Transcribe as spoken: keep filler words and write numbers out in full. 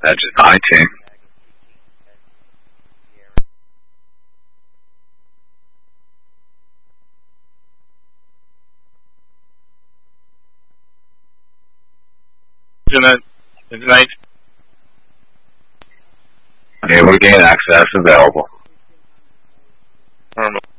That's just my team. Tonight. Yeah, we gain access available. Normal.